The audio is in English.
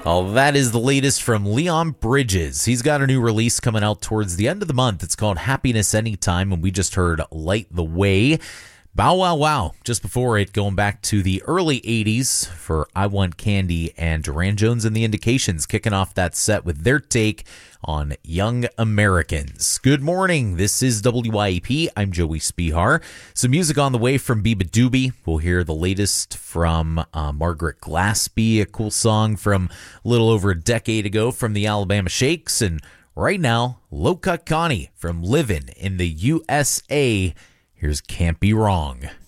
Oh, that is the latest from Leon Bridges. He's got a new release coming out towards the end of the month. It's called Happiness Anytime, and we just heard Light the Way. Bow Wow Wow, just before it, going back to the early 80s for I Want Candy and Duran Jones and the Indications, kicking off that set with their take on Young Americans. Good morning, this is WYAP. I'm Joey Spihar. Some music on the way from Biba Doobie. We'll hear the latest from Margaret Glaspie, a cool song from a little over a decade ago from the Alabama Shakes. And right now, Low Cut Connie from Livin' in the USA. Here's Can't Be Wrong.